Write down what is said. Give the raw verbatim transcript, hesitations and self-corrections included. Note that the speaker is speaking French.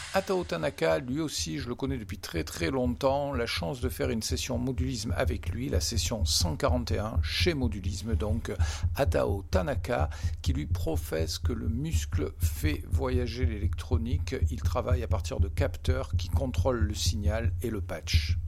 Hatao Tanaka, lui aussi, je le connais depuis très très longtemps. La chance de faire une session modulisme avec lui, la session cent quarante et un chez Modulisme. Donc Hatao Tanaka, qui lui professe que le muscle fait voyager l'électronique. Il travaille à partir de capteurs qui contrôlent le signal et le patch.